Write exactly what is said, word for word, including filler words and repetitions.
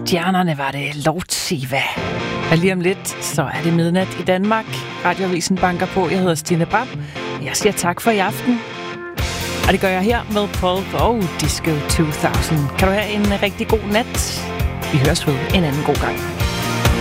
Stjernerne var det Lortsiva. Og lige om lidt, så er det midnat i Danmark. Radioavisen banker på. Jeg hedder Stine Bram. Jeg siger tak for i aften. Og det gør jeg her med Paul og Disco to tusind. Kan du have en rigtig god nat? Vi høres ved en anden god gang.